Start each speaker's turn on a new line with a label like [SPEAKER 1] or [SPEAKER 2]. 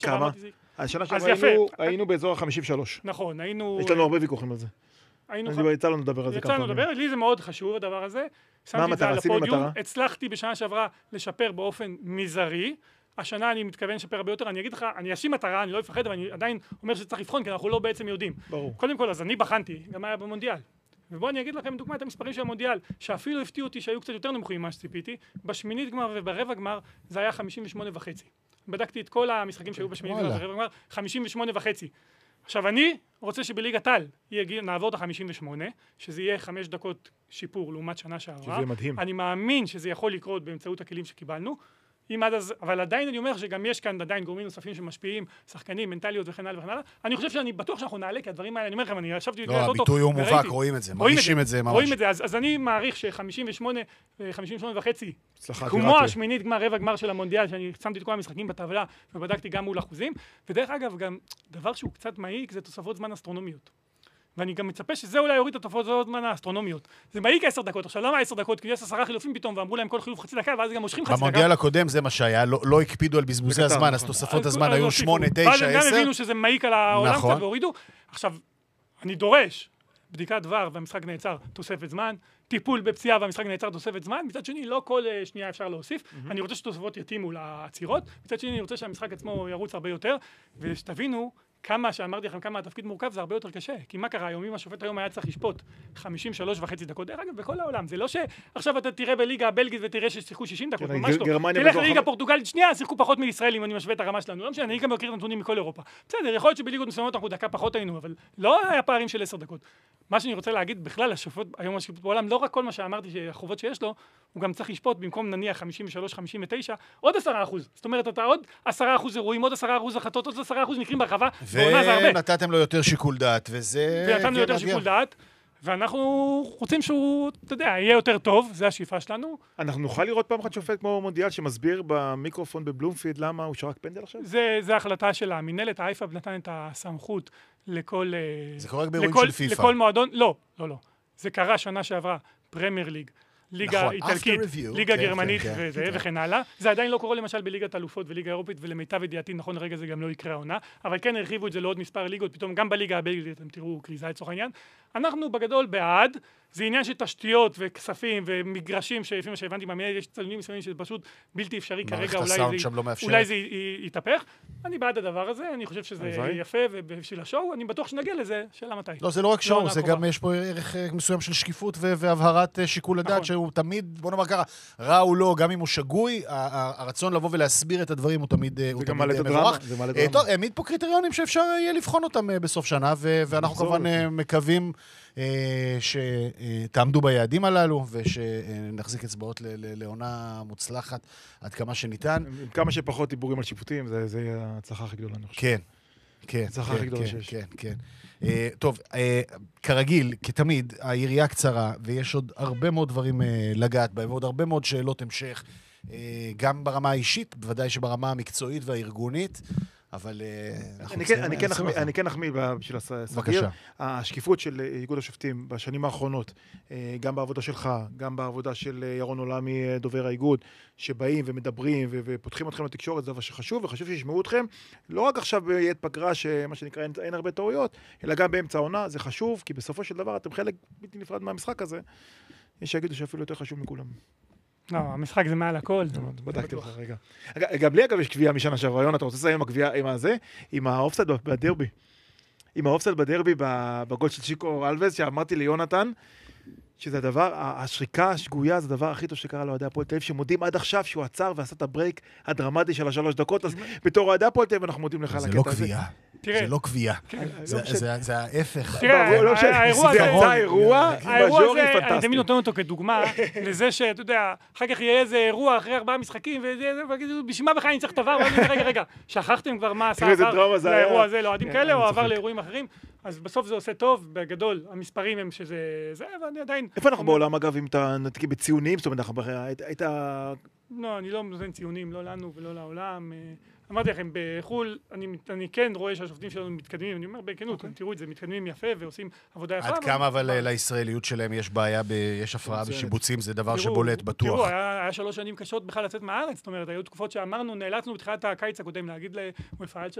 [SPEAKER 1] כמה? השנה שעברה היינו באזור ה-53.
[SPEAKER 2] נכון, היינו...
[SPEAKER 1] יש לנו הרבה ויכוחים על זה. יצא לנו לדבר על זה כמה פעמים.
[SPEAKER 2] לי זה מאוד חשוב הדבר הזה.
[SPEAKER 1] מה המטרה? שימי מטרה.
[SPEAKER 2] הצלחתי בשנה שעברה לשפר באופן מזערי. השנה אני מתכוון לשפר הרבה יותר. אני אגיד לך, אני אשים מטרה, אני לא אפחד, אבל אני עדיין אומר שצריך לבחון, כי אנחנו לא בעצם יודעים.
[SPEAKER 1] ברור.
[SPEAKER 2] קודם כל, אז אני בחנתי, גם היה במונדיאל. ובואו אני אגיד לכם דוגמא את המספרים של המונדיאל, שאפילו הפתיעו אותי שהיו קצת יותר נמוכים ממה שציפיתי. בשמינית גמר וברבע גמר זה היה 58.5. בדקתי את כל המשחקים שהיו בשמינית גמר וברבע גמר, 58.5. עכשיו אני רוצה שבליגת העל נעבור את ה-58, שזה יהיה 5 דקות שיפור לעומת שנה שעברה.
[SPEAKER 1] שזה מדהים.
[SPEAKER 2] אני מאמין שזה יכול לקרות באמצעות הכלים שקיבלנו. אבל עדיין אני אומר שגם יש כאן עדיין גורמים נוספים שמשפיעים, שחקנים, מנטליות וכן הלאה וכן הלאה. אני חושב שאני בטוח שאנחנו נעלה, כי הדברים האלה, אני אומר לכם, אני ישבתי...
[SPEAKER 3] לא, הביטוי הוא מובהק, רואים את זה, מרגישים את זה ממש.
[SPEAKER 2] רואים את זה, אז אני מעריך ש-58 וחצי, כמו השמינית גמר, רבע גמר של המונדיאל, שאני שמתי את כל המשחקים בטבלה ובדקתי גם מול אחוזים, ודרך אגב, גם דבר שהוא קצת מעיק, זה תוספות זמן אסטרונומיות. ואני גם מצפה שזה אולי יוריד את התופעות זמן האסטרונומיות. זה מעיק 10 דקות. עכשיו, למה 10 דקות? כי יש 10 חילופים פתאום, ואמרו להם כל חילוף חצי דקה, ואז גם מושכים חצי דקה.
[SPEAKER 3] במונדיאל הקודם זה מה שהיה, לא הקפידו על בזבוזי הזמן, אז תוספות הזמן היו 8, 9, 10.
[SPEAKER 2] ואז הם גם הבינו שזה מעיק על העולם קצת והורידו. עכשיו, אני דורש בדיקת דבר והמשחק נעצר תוספת זמן, טיפול בפציעה והמשחק נעצר תוספת זמן. מצד שני, לא כל שנייה אפשר להוסיף. אני רוצה שתוספות יתאימו לעצירות. מצד שני, אני רוצה שהמשחק עצמו ירוץ הרבה יותר, ושתבינו כמה שאמרתי לכם, כמה התפקיד מורכב, זה הרבה יותר קשה. כי מה קרה היום? אם השופט היום היה צריך לשפוט 53.5 דקות, דרך אגב, בכל העולם. זה לא שעכשיו אתה תראה בליגה הבלגית ותראה ששיחקו 60 דקות, ממש לא. תלך לליגה פורטוגלית, שנייה, שיחקו פחות מישראל אם אני משווה את הרמה שלנו. לא משנה, אני גם מכיר את הנתונים מכל אירופה. בסדר, יכול להיות שבליגות מסוימות אנחנו דקה פחות היינו, אבל לא היה פערים של 10 דקות. מה שאני רוצה להגיד, בכלל, השופט, היום השיפוט בעולם, לא רק כל מה שאמרתי שהחובות שיש לו, הוא גם צריך לשפוט במקום נניח 53, 59, עוד 10%. זאת אומרת, אתה עוד 10% אירועים, עוד 10% החלטות, עוד 10% מקרים ברחבה,
[SPEAKER 3] ונתתם לו יותר שיקול דעת,
[SPEAKER 2] ונתנו לו יותר שיקול דעת, ואנחנו רוצים שהוא, אתה יודע, יהיה יותר טוב, זה השאיפה שלנו.
[SPEAKER 1] אנחנו נוכל לראות פעם אחת שופט כמו מונדיאל שמסביר במיקרופון בבלומפילד למה הוא שרק פנדל עכשיו?
[SPEAKER 2] זה החלטה של המנהלת, האיפאב נתן את הסמכות לכל...
[SPEAKER 3] זה קורה רק באירועים של פיפא.
[SPEAKER 2] לכל מועדון, לא. זה קרה שנה שעברה, פרמייר ליג. ליגה איטלקית, ליגה גרמנית וכן הלאה. זה עדיין לא קורה למשל בליגת אלופות וליגה אירופית, ולמיטב ידיעתי, נכון לרגע זה גם לא יקרה העונה, אבל כן הרחיבו את זה לעוד מספר ליגות, פתאום גם בליגה הבלגית, אתם תראו קריזה לצורך העניין. אנחנו בגדול בעד, זה עניין של תשתיות וכספים ומגרשים, שלפי מה שהבנתי מהמנהל, יש צלמים מסוימים שזה פשוט בלתי אפשרי כרגע, אולי זה יתהפך. אני בעד הדבר הזה, אני חושב שזה יפה, ובשביל השואו, אני בטוח שנגיע לזה, שאלה מתי.
[SPEAKER 3] לא, זה לא רק שואו, זה גם יש פה ערך מסוים של שקיפות והבהרת שיקול הדעת, שהוא תמיד, בוא נאמר ככה, רע או לא, גם אם הוא שגוי, הרצון לבוא ולהסביר את הדברים הוא תמיד מבורך. טוב, העמיד פה קריטריונים שאפשר יהיה לבחון אותם בסוף שנה, ואנחנו כמובן מקווים שתעמדו ביעדים הללו, ושנחזיק אצבעות לעונה מוצלחת עד כמה שניתן.
[SPEAKER 1] עם כמה שפחות דיבורים על שיפוטים, זה יהיה ההצלחה הכי גדולה, אני חושב.
[SPEAKER 3] כן.
[SPEAKER 1] ההצלחה הכי גדולה שיש.
[SPEAKER 3] כן. טוב, כרגיל, כתמיד, היריעה קצרה, ויש עוד הרבה מאוד דברים לגעת בהם, ועוד הרבה מאוד שאלות המשך, גם ברמה האישית, בוודאי שברמה המקצועית והארגונית, אבל
[SPEAKER 1] אני כן אחמיא בשביל הסגיר. השקיפות של איגוד השופטים בשנים האחרונות, גם בעבודה שלך, גם בעבודה של ירון עולמי, דובר האיגוד, שבאים ומדברים ופותחים אתכם לתקשורת, זה דבר שחשוב, וחשוב שישמעו אתכם, לא רק עכשיו בעת פגרה, שמה שנקרא אין הרבה טעויות, אלא גם באמצע העונה, זה חשוב, כי בסופו של דבר אתם חלק בלתי נפרד מהמשחק הזה, יש שיגידו שאפילו יותר חשוב מכולם.
[SPEAKER 2] לא, המשחק זה מעל הכל.
[SPEAKER 1] בדקתי לך רגע. גם לי אגב יש קביעה משנה שעברה, יונה, אתה רוצה לסיים עם הקביעה, עם האופסייד בדרבי. עם האופסייד בדרבי בגול של צ'יקו אלווס, שאמרתי ליונתן, שזה הדבר, השריקה השגויה, זה הדבר הכי טוב שקרה לאוהדי הפועל תל אביב, שמודים עד עכשיו שהוא עצר ועשה את הברייק הדרמטי של 3 דקות, אז בתור אוהדי הפועל תל אביב אנחנו מודים לך על הקטע הזה.
[SPEAKER 3] זה לא קביעה. זה ההפך.
[SPEAKER 1] זה האירוע מז'ורי פנטסטי.
[SPEAKER 2] אני תמיד נותן אותו כדוגמה לזה שאתה יודע, אחר כך יהיה איזה אירוע אחרי 4 משחקים, ובשביל מה בכלל אני צריך דבר, רגע, שכחתם כבר מה עשה לאירוע הזה, לאוהדים כאלה, או עבר לאירועים אחרים, אז בסוף זה עושה טוב, בגדול, המספרים הם שזה, ואני עדיין...
[SPEAKER 1] איפה אנחנו בעולם אגב, אם אתה נתקי בציונים, זאת אומרת, היית...
[SPEAKER 2] לא, אני לא נותן ציונים, לא לנו ולא לעולם, אמרתי לכם, בחול, אני כן רואה שהשופטים שלנו מתקדמים, אני אומר בכנות, תראו את זה, מתקדמים יפה ועושים עבודה יפה.
[SPEAKER 3] עד כמה אבל לישראליות שלהם יש בעיה, יש הפרעה בשיבוצים, זה דבר שבולט בטוח.
[SPEAKER 2] תראו, היה 3 שנים קשות בכלל לצאת מהארץ, זאת אומרת, היו תקופות שאמרנו, נאלצנו בתחילת הקיץ הקודם להגיד למפעל